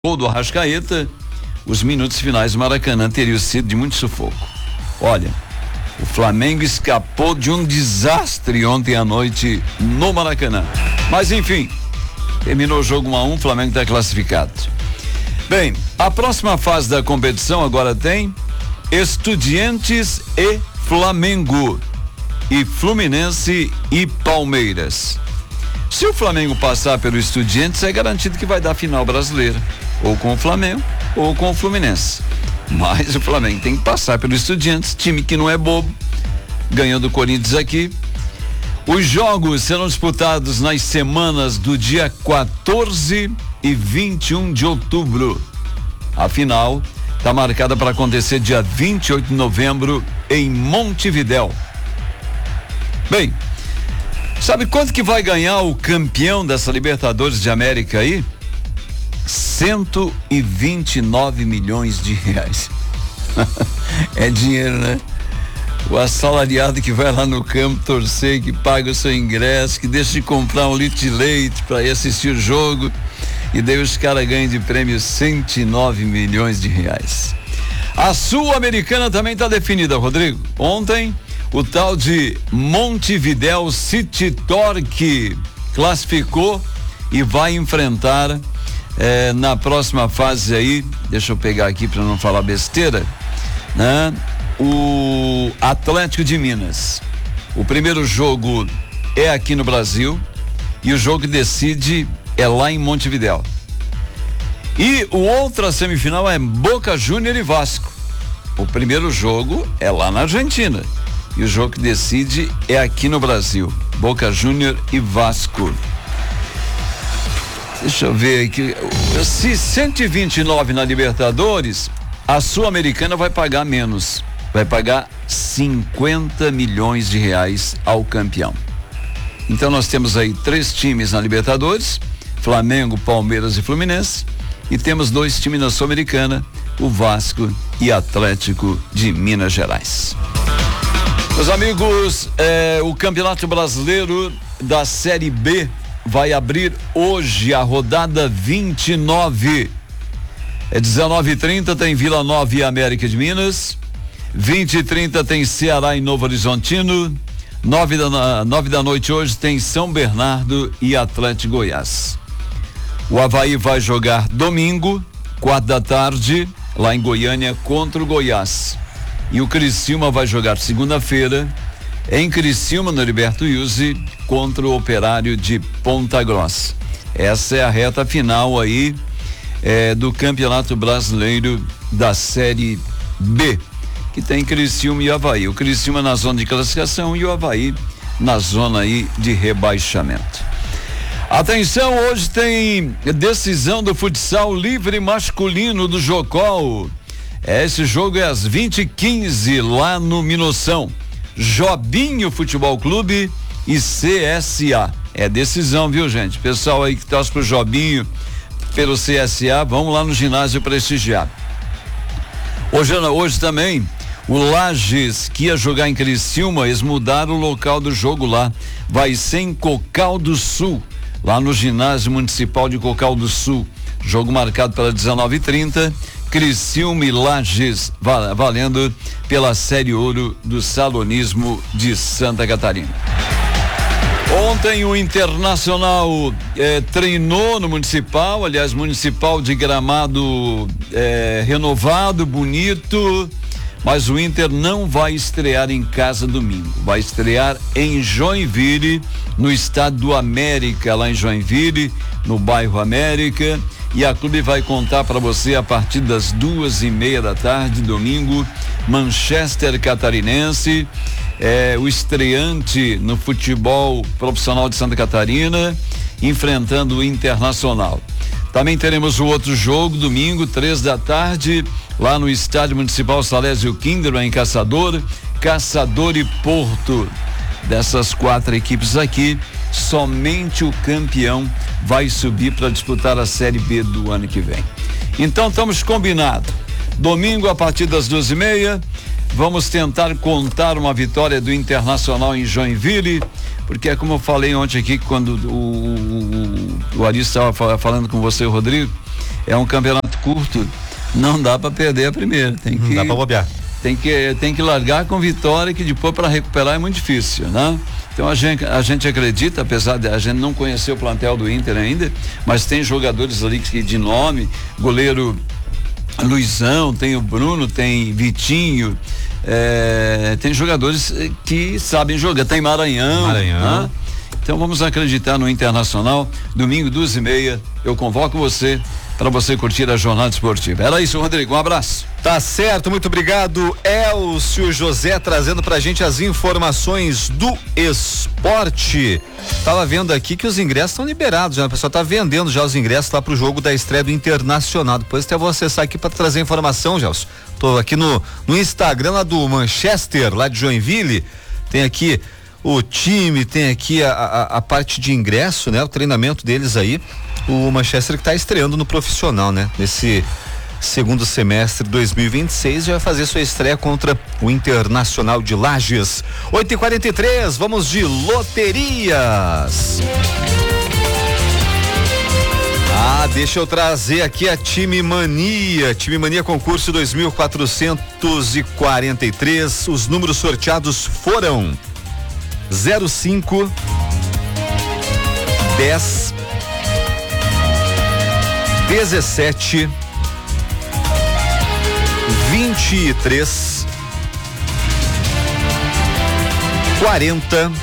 gol do Arrascaeta, os minutos finais do Maracanã teriam sido de muito sufoco. Olha, o Flamengo escapou de um desastre ontem à noite no Maracanã. Mas enfim, terminou o jogo 1-1, o Flamengo está classificado. Bem, a próxima fase da competição agora tem Estudiantes e Flamengo, e Fluminense e Palmeiras. Se o Flamengo passar pelo Estudiantes, é garantido que vai dar final brasileira, ou com o Flamengo ou com o Fluminense. Mas o Flamengo tem que passar pelo Estudiantes, time que não é bobo, ganhou do Corinthians aqui. Os jogos serão disputados nas semanas do dia 14 e 21 de outubro. A final está marcada para acontecer dia 28 de novembro em Montevidéu. Bem, sabe quanto que vai ganhar o campeão dessa Libertadores de América aí? 129 milhões de reais. É dinheiro, né? O assalariado que vai lá no campo torcer, que paga o seu ingresso, que deixa de comprar um litro de leite para ir assistir o jogo, e daí os caras ganham de prêmio 109 milhões de reais. A Sul-Americana também está definida, Rodrigo. Ontem, o tal de Montevidéu City Torque classificou e vai enfrentar na próxima fase aí, deixa eu pegar aqui para não falar besteira, né? O Atlético de Minas. O primeiro jogo é aqui no Brasil e o jogo que decide é lá em Montevidéu. E o outra semifinal é Boca Júnior e Vasco. O primeiro jogo é lá na Argentina e o jogo que decide é aqui no Brasil, Boca Júnior e Vasco. Deixa eu ver aqui, se 129 na Libertadores, a Sul-Americana vai pagar menos, vai pagar 50 milhões de reais ao campeão. Então nós temos aí 3 times na Libertadores, Flamengo, Palmeiras e Fluminense, e temos 2 times na Sul-Americana, o Vasco e Atlético de Minas Gerais. Meus amigos, o Campeonato Brasileiro da Série B vai abrir hoje a rodada 29. 19h30 tem Vila Nova e América de Minas. 20h30 tem Ceará e Novo Horizontino. 9 da noite hoje tem São Bernardo e Atlético Goiás. O Avaí vai jogar domingo, 4 da tarde, lá em Goiânia, contra o Goiás. E o Criciúma vai jogar segunda-feira em Criciúma, no Heriberto Wilson, contra o Operário de Ponta Grossa. Essa é a reta final aí do Campeonato Brasileiro da Série B, que tem Criciúma e Avaí. O Criciúma na zona de classificação e o Avaí na zona aí de rebaixamento. Atenção, hoje tem decisão do futsal livre masculino do Jocol. Esse jogo é às 20h15 lá no Minoção. Jobinho Futebol Clube e CSA. É decisão, viu, gente? Pessoal aí que torce pro Jobinho, pelo CSA, vamos lá no ginásio prestigiar. Hoje também, o Lages, que ia jogar em Criciúma, eles mudaram o local do jogo lá. Vai ser em Cocal do Sul, lá no ginásio municipal de Cocal do Sul. Jogo marcado para 19h30. Criciúma e Lages valendo pela Série Ouro do Salonismo de Santa Catarina. Ontem o Internacional treinou no Municipal, aliás, Municipal de gramado renovado, bonito, mas o Inter não vai estrear em casa domingo, vai estrear em Joinville, no Estádio do América, lá em Joinville, no bairro América. E a clube vai contar para você a partir das 2:30 da tarde, domingo, Manchester Catarinense, o estreante no futebol profissional de Santa Catarina, enfrentando o Internacional. Também teremos o outro jogo, domingo, 3 da tarde, lá no Estádio Municipal Salésio Kinderman, em Caçador e Porto. Dessas 4 equipes aqui, somente o campeão vai subir para disputar a Série B do ano que vem. Então estamos combinados. Domingo a partir das 2:30, vamos tentar contar uma vitória do Internacional em Joinville, porque é como eu falei ontem aqui, quando o Ari estava falando com você, o Rodrigo, é um campeonato curto, não dá para perder a primeira, Não dá para bobear. Tem que largar com vitória, que depois para recuperar é muito difícil, né? Então a gente acredita, apesar de a gente não conhecer o plantel do Inter ainda, mas tem jogadores ali que de nome, goleiro Luizão, tem o Bruno, tem Vitinho, tem jogadores que sabem jogar, tem Maranhão. Né? Então vamos acreditar no Internacional, domingo 2h30, eu convoco você para você curtir a jornada esportiva. Era isso, Rodrigo, um abraço. Tá certo, muito obrigado, Elcio José, trazendo pra gente as informações do esporte. Tava vendo aqui que os ingressos estão liberados, já, o pessoal tá vendendo já os ingressos lá pro jogo da estreia do Internacional. Depois até vou acessar aqui para trazer informação, Gelson. Tô aqui no Instagram lá do Manchester, lá de Joinville, tem aqui o time, tem aqui a parte de ingresso, né? O treinamento deles aí, o Manchester que tá estreando no profissional, né? Nesse segundo semestre de 2026 já vai fazer sua estreia contra o Internacional de Lages. 8h43, vamos de loterias. Deixa eu trazer aqui a Time Mania concurso 2443. Os números sorteados foram 05, 10, 17, 23, 40,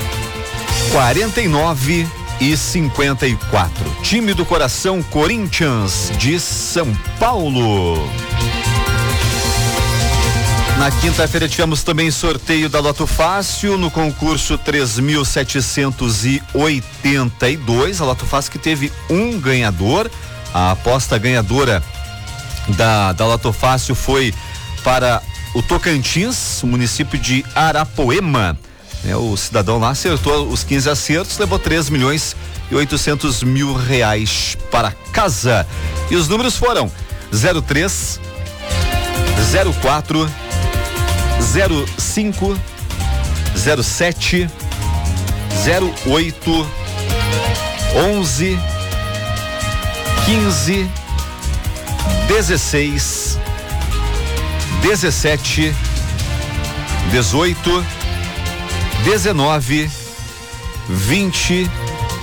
49 e 54. Time do coração Corinthians de São Paulo. Na quinta-feira tivemos também sorteio da Loto Fácil no concurso 3.782. A Loto Fácil que teve um ganhador. A aposta ganhadora da Loto Fácil foi para o Tocantins, o município de Arapoema. O cidadão lá acertou os 15 acertos, levou 3.800.000 para casa. E os números foram 03, 04, 05, 07, 08, 11, 15, 16, 17, 18, 19, 20,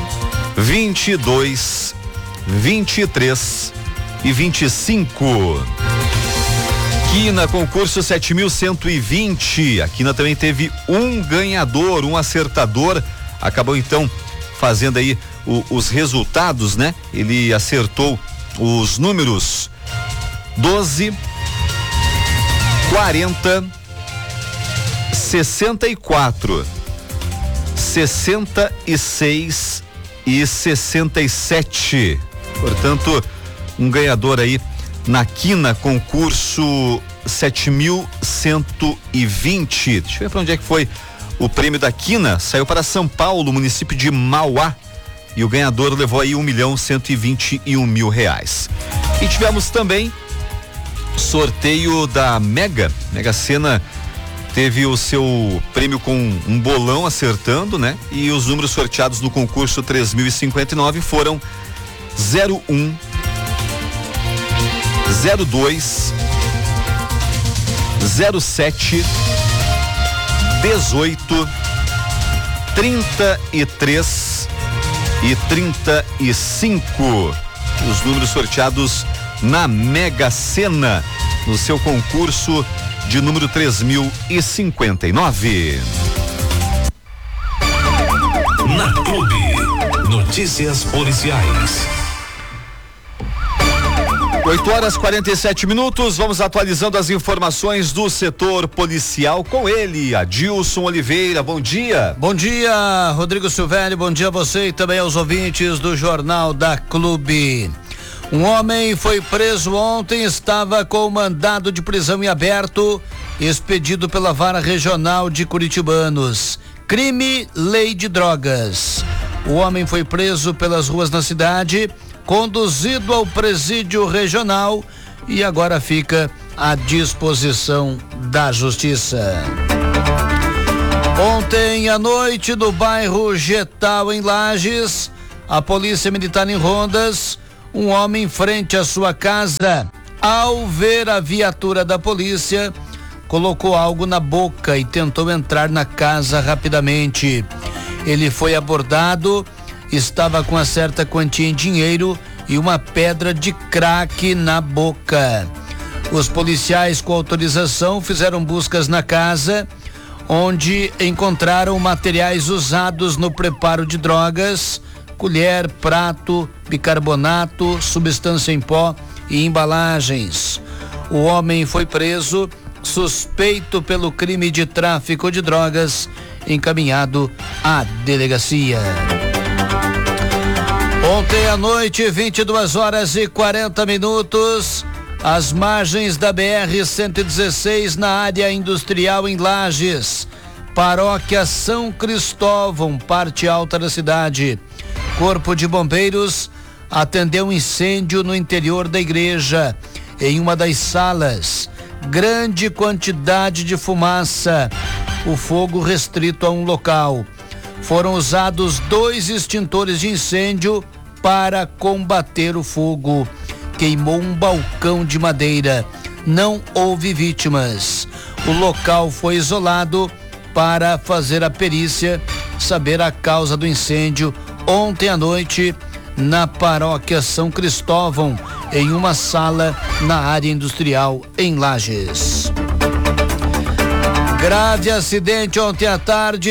22, 23 e 25. Quina, concurso 7.120. A Quina também teve um ganhador, um acertador. Acabou então fazendo aí os resultados, né? Ele acertou os números 12, 40, 64, 66 e 67. Portanto, um ganhador aí na Quina, concurso 7.120. Deixa eu ver para onde é que foi o prêmio da Quina. Saiu para São Paulo, município de Mauá. E o ganhador levou aí R$1.121.000. E tivemos também sorteio da Mega Sena. Teve o seu prêmio com um bolão acertando, né? E os números sorteados no concurso 3.059 foram 01, 02, 07, 18, 33 e 35. Os números sorteados na Mega Sena, no seu concurso de número 3.059. Na Clube, notícias policiais. 8h47, vamos atualizando as informações do setor policial com ele, Adilson Oliveira. Bom dia. Bom dia, Rodrigo Silvério, bom dia a você e também aos ouvintes do Jornal da Clube. Um homem foi preso ontem, estava com mandado de prisão em aberto, expedido pela Vara Regional de Curitibanos. Crime, lei de drogas. O homem foi preso pelas ruas da cidade, conduzido ao presídio regional e agora fica à disposição da justiça. Ontem à noite, no bairro Getal, em Lages, a polícia militar em rondas, um homem em frente à sua casa, ao ver a viatura da polícia, colocou algo na boca e tentou entrar na casa rapidamente. Ele foi abordado, estava com uma certa quantia em dinheiro e uma pedra de crack na boca. Os policiais, com autorização, fizeram buscas na casa, onde encontraram materiais usados no preparo de drogas, colher, prato, bicarbonato, substância em pó e embalagens. O homem foi preso, suspeito pelo crime de tráfico de drogas, encaminhado à delegacia. Ontem à noite, 22h40, às margens da BR-116, na área industrial em Lages, paróquia São Cristóvão, parte alta da cidade. Corpo de Bombeiros atendeu um incêndio no interior da igreja, em uma das salas. Grande quantidade de fumaça, o fogo restrito a um local. Foram usados 2 extintores de incêndio para combater o fogo. Queimou um balcão de madeira. Não houve vítimas. O local foi isolado para fazer a perícia, saber a causa do incêndio ontem à noite na paróquia São Cristóvão, em uma sala na área industrial em Lages. Grave acidente ontem à tarde,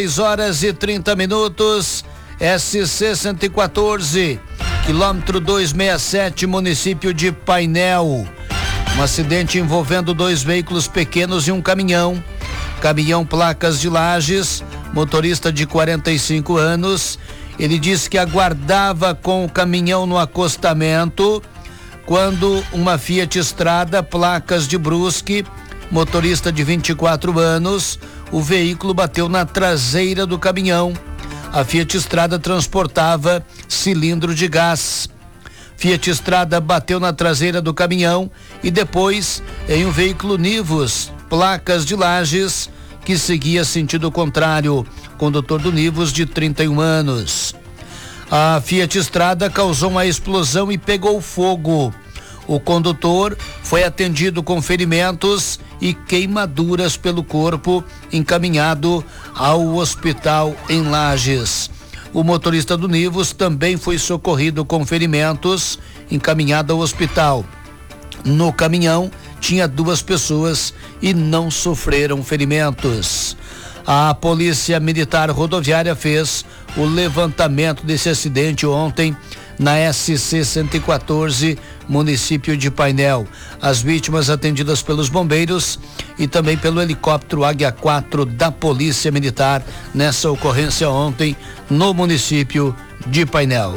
16h30, SC 114, quilômetro 267, município de Painel. Um acidente envolvendo 2 veículos pequenos e um caminhão. Caminhão placas de Lages, motorista de 45 anos. Ele disse que aguardava com o caminhão no acostamento quando uma Fiat Strada, placas de Brusque, motorista de 24 anos, o veículo bateu na traseira do caminhão. A Fiat Strada transportava cilindro de gás. Fiat Strada bateu na traseira do caminhão e depois em um veículo Nivus, placas de Lages, que seguia sentido contrário, condutor do Nivus de 31 anos. A Fiat Strada causou uma explosão e pegou fogo. O condutor foi atendido com ferimentos e queimaduras pelo corpo, encaminhado ao hospital em Lages. O motorista do Nivus também foi socorrido com ferimentos, encaminhado ao hospital. No caminhão tinha 2 pessoas e não sofreram ferimentos. A Polícia Militar Rodoviária fez o levantamento desse acidente ontem na SC 114, município de Painel. As vítimas atendidas pelos bombeiros e também pelo helicóptero Águia 4 da Polícia Militar nessa ocorrência ontem no município de Painel.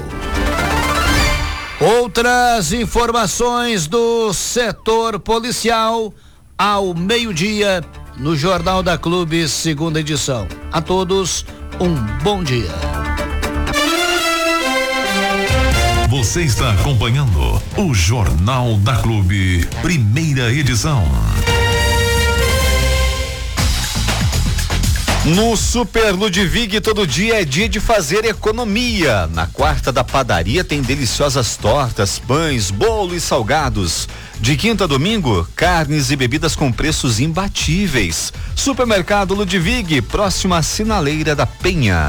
Outras informações do setor policial ao meio-dia no Jornal da Clube, segunda edição. A todos, um bom dia. Você está acompanhando o Jornal da Clube, primeira edição. No Super Ludwig, todo dia é dia de fazer economia. Na quarta da padaria tem deliciosas tortas, pães, bolo e salgados. De quinta a domingo, carnes e bebidas com preços imbatíveis. Supermercado Ludwig, próximo à Sinaleira da Penha.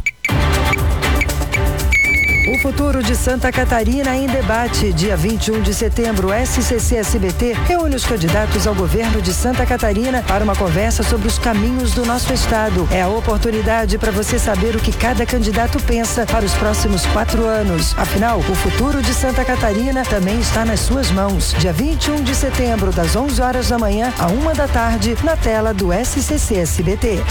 O futuro de Santa Catarina em debate. Dia 21 de setembro, o SCC-SBT reúne os candidatos ao governo de Santa Catarina para uma conversa sobre os caminhos do nosso estado. É a oportunidade para você saber o que cada candidato pensa para os próximos 4 anos. Afinal, o futuro de Santa Catarina também está nas suas mãos. Dia 21 de setembro, das 11 horas da manhã à 1 da tarde, na tela do SCC-SBT.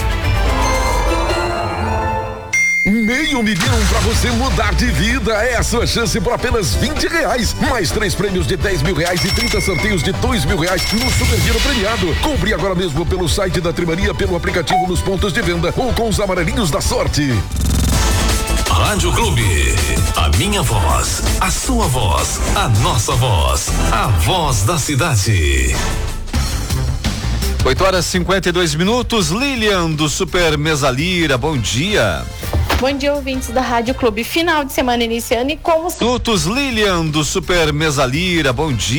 R$500 mil para você mudar de vida. É a sua chance por apenas R$20. Mais 3 prêmios de R$10 mil e 30 sorteios de R$2 mil no Super Giro premiado. Compre agora mesmo pelo site da Trimaria, pelo aplicativo nos pontos de venda ou com os amarelinhos da sorte. Rádio Clube, a minha voz, a sua voz, a nossa voz, a voz da cidade. 8h52. Lilian do Super Mesalira, bom dia. Bom dia, ouvintes da Rádio Clube. Final de semana iniciando e como... Lilian do Super Mesalira, bom dia.